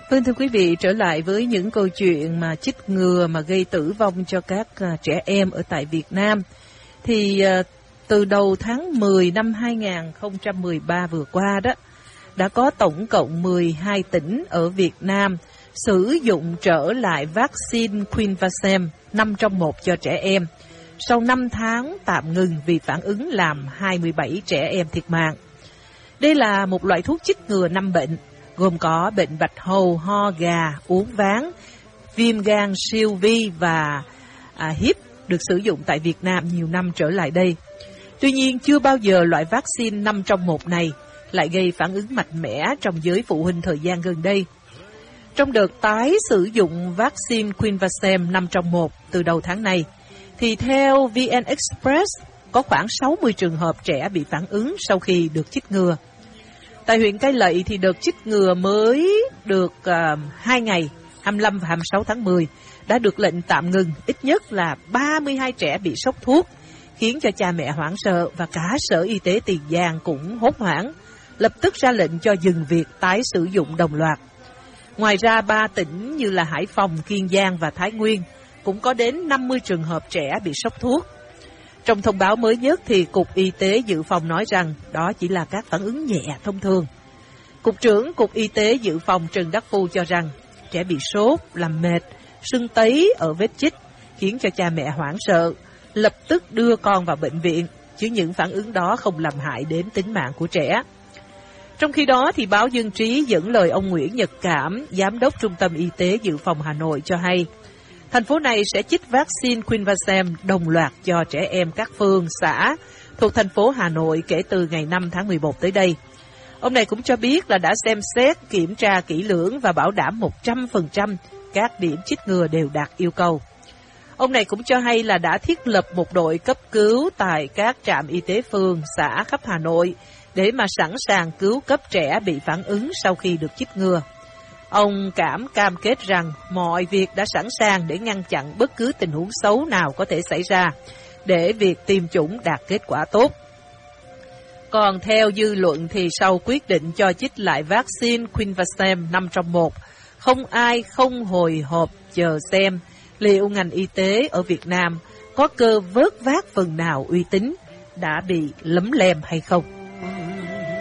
Vâng, thưa quý vị, trở lại với những câu chuyện mà chích ngừa mà gây tử vong cho các trẻ em ở tại Việt Nam. Thì từ đầu tháng 10 năm 2013 vừa qua đó, đã có tổng cộng 12 tỉnh ở Việt Nam sử dụng trở lại vaccine Quinvasem 5 trong 1 cho trẻ em. Sau 5 tháng tạm ngừng vì phản ứng làm 27 trẻ em thiệt mạng. Đây là một loại thuốc chích ngừa 5 bệnh, gồm có bệnh bạch hầu, ho gà, uốn ván, viêm gan siêu vi và HIV được sử dụng tại Việt Nam nhiều năm trở lại đây. Tuy nhiên, chưa bao giờ loại vaccine 5 trong 1 này lại gây phản ứng mạnh mẽ trong giới phụ huynh thời gian gần đây. Trong đợt tái sử dụng vaccine Quinvasem 5 trong 1 từ đầu tháng này, thì theo VN Express, có khoảng 60 trường hợp trẻ bị phản ứng sau khi được chích ngừa. Tại huyện Cai Lậy thì đợt chích ngừa mới được 2 ngày, 25 và 26 tháng 10, đã được lệnh tạm ngừng. Ít nhất là 32 trẻ bị sốc thuốc, khiến cho cha mẹ hoảng sợ và cả Sở Y tế Tiền Giang cũng hốt hoảng, lập tức ra lệnh cho dừng việc tái sử dụng đồng loạt. Ngoài ra, 3 tỉnh như là Hải Phòng, Kiên Giang và Thái Nguyên cũng có đến 50 trường hợp trẻ bị sốc thuốc. Trong thông báo mới nhất thì Cục Y tế Dự phòng nói rằng đó chỉ là các phản ứng nhẹ thông thường. Cục trưởng Cục Y tế Dự phòng Trần Đắc Phu cho rằng trẻ bị sốt, làm mệt, sưng tấy ở vết chích, khiến cho cha mẹ hoảng sợ, lập tức đưa con vào bệnh viện, chứ những phản ứng đó không làm hại đến tính mạng của trẻ. Trong khi đó thì báo Dân Trí dẫn lời ông Nguyễn Nhật Cảm, Giám đốc Trung tâm Y tế Dự phòng Hà Nội cho hay, thành phố này sẽ chích vaccine Quinvasem đồng loạt cho trẻ em các phường, xã thuộc thành phố Hà Nội kể từ ngày 5 tháng 11 tới đây. Ông này cũng cho biết là đã xem xét, kiểm tra kỹ lưỡng và bảo đảm 100% các điểm chích ngừa đều đạt yêu cầu. Ông này cũng cho hay là đã thiết lập một đội cấp cứu tại các trạm y tế phường, xã khắp Hà Nội để mà sẵn sàng cứu cấp trẻ bị phản ứng sau khi được chích ngừa. Ông Cảm cam kết rằng mọi việc đã sẵn sàng để ngăn chặn bất cứ tình huống xấu nào có thể xảy ra, để việc tiêm chủng đạt kết quả tốt. Còn theo dư luận thì sau quyết định cho chích lại vaccine Quinvasem 5 trong 1, không ai không hồi hộp chờ xem liệu ngành y tế ở Việt Nam có cơ vớt vát phần nào uy tín đã bị lấm lem hay không.